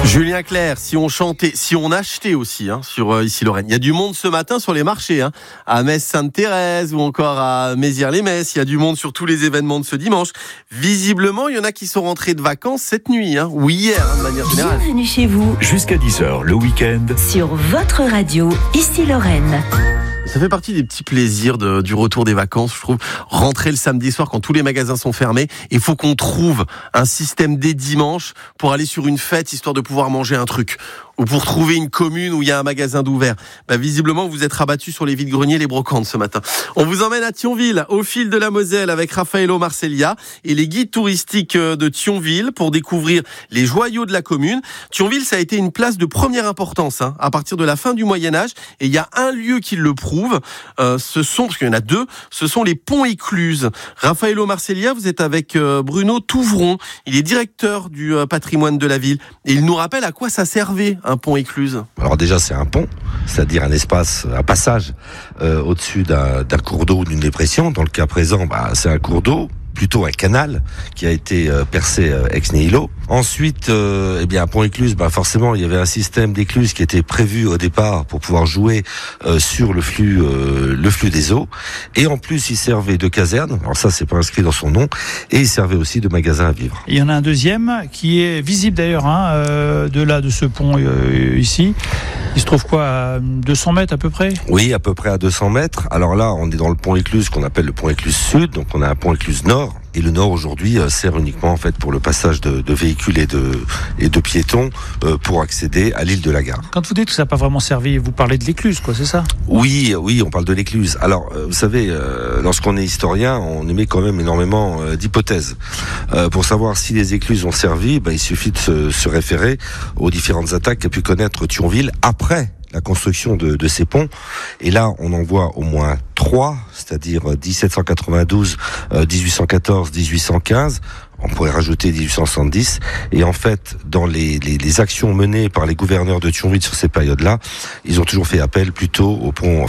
Julien Clerc, si on chantait, si on achetait aussi sur ici Lorraine. Il y a du monde ce matin sur les marchés, à Metz-Sainte-Thérèse ou encore à Mézières-les-Messes. Il y a du monde sur tous les événements de ce dimanche. Visiblement, il y en a qui sont rentrés de vacances cette nuit, ou hier, de manière générale. Bienvenue chez vous. Jusqu'à 10h le week-end. Sur votre radio, ici Lorraine. Ça fait partie des petits plaisirs du retour des vacances, je trouve. Rentrer le samedi soir quand tous les magasins sont fermés. Il faut qu'on trouve un système dès dimanche pour aller sur une fête, histoire de pouvoir manger un truc. Ou pour trouver une commune où il y a un magasin d'ouvert. Visiblement, vous êtes rabattus sur les vides-greniers, les brocantes ce matin. On vous emmène à Thionville, au fil de la Moselle, avec Raffaello Marcellia et les guides touristiques de Thionville pour découvrir les joyaux de la commune. Thionville, ça a été une place de première importance à partir de la fin du Moyen-Âge. Et il y a un lieu qui le prouve. Parce qu'il y en a deux, ce sont les ponts écluses. Raffaello Marcellia, vous êtes avec Bruno Touvron. Il est directeur du patrimoine de la ville. Et il nous rappelle à quoi ça servait, un pont écluse. Alors déjà, c'est un pont, c'est-à-dire un espace, un passage au-dessus d'un cours d'eau ou d'une dépression. Dans le cas présent, c'est un cours d'eau, plutôt un canal qui a été percé ex nihilo. Ensuite, un pont écluse, forcément, il y avait un système d'écluse qui était prévu au départ pour pouvoir jouer sur le flux des eaux. Et en plus, il servait de caserne. Alors ça, c'est pas inscrit dans son nom. Et il servait aussi de magasin à vivres. Il y en a un deuxième qui est visible d'ailleurs, de ce pont ici. Il se trouve quoi, à 200 mètres à peu près ? Oui, à peu près à 200 mètres. Alors là, on est dans le pont écluse qu'on appelle le pont écluse sud. Donc on a un pont écluse nord. Et le nord aujourd'hui sert uniquement en fait pour le passage de véhicules et de piétons pour accéder à l'île de la Gare. Quand vous dites que ça n'a pas vraiment servi, vous parlez de l'écluse, quoi, c'est ça ? Oui, on parle de l'écluse. Alors, vous savez, lorsqu'on est historien, on émet quand même énormément d'hypothèses. Pour savoir si les écluses ont servi, il suffit de se référer aux différentes attaques qu'a pu connaître Thionville après la construction de ces ponts. Et là, on en voit au moins 3, c'est-à-dire 1792, 1814, 1815. On pourrait rajouter 1870. Et en fait, dans les actions menées par les gouverneurs de Thionville sur ces périodes-là, ils ont toujours fait appel plutôt au pont,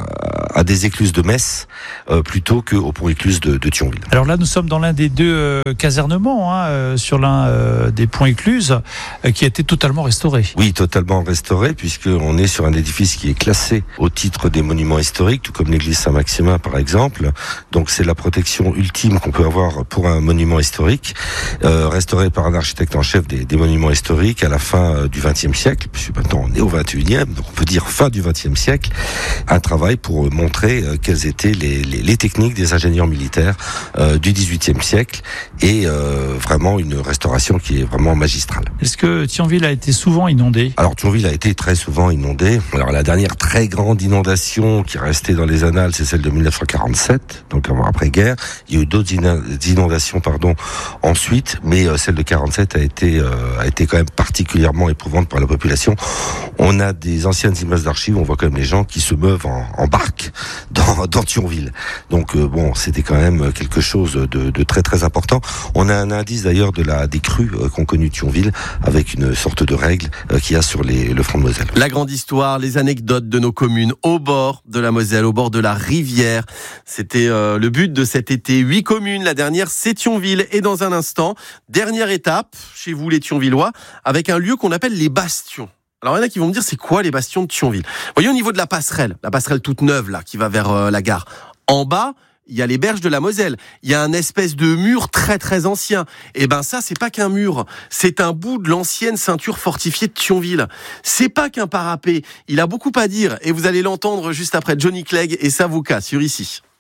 à des écluses de Metz, plutôt qu'au pont écluse de Thionville. Alors là, nous sommes dans l'un des deux casernements, sur l'un des ponts écluses, qui a été totalement restauré. Oui, totalement restauré, puisqu'on est sur un édifice qui est classé au titre des monuments historiques, tout comme l'église Saint-Maximin, par exemple. Donc c'est la protection ultime qu'on peut avoir pour un monument historique. Restauré par un architecte en chef des monuments historiques à la fin du XXe siècle, puisque maintenant on est au XXIe, donc on peut dire fin du XXe siècle, un travail pour montrer quelles étaient les techniques des ingénieurs militaires du XVIIIe siècle et vraiment une restauration qui est vraiment magistrale. Est-ce que Thionville a été souvent inondée ? Alors Thionville a été très souvent inondée. Alors la dernière très grande inondation qui est restée dans les annales, c'est celle de 1947, donc après-guerre. Il y a eu d'autres inondations, ensuite, mais celle de 47 a été quand même particulièrement éprouvante pour la population. On a des anciennes images d'archives, on voit quand même les gens qui se meuvent en barque dans Thionville. Donc c'était quand même quelque chose de très très important. On a un indice d'ailleurs des crues qu'ont connu Thionville avec une sorte de règle qu'il y a sur le front de Moselle. La grande histoire, les anecdotes de nos communes au bord de la Moselle, au bord de la rivière. C'était le but de cet été. 8 communes, la dernière c'est Thionville. Et dans un instant, dernière étape chez vous les Thionvillois, avec un lieu qu'on appelle les Bastions. Alors il y en a qui vont me dire, c'est quoi les Bastions de Thionville ? Voyez au niveau de la passerelle toute neuve là, qui va vers la gare. En bas, il y a les berges de la Moselle. Il y a un espèce de mur très très ancien. Et ça, c'est pas qu'un mur. C'est un bout de l'ancienne ceinture fortifiée de Thionville. C'est pas qu'un parapet. Il a beaucoup à dire. Et vous allez l'entendre juste après Johnny Clegg et Savouka sur ici.